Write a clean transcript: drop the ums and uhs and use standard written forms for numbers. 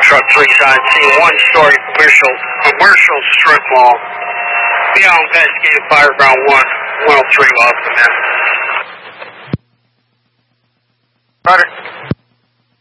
truck 3 sign, seeing 1-story commercial strip mall. Be on investigative fire ground 103 off the man. Roger.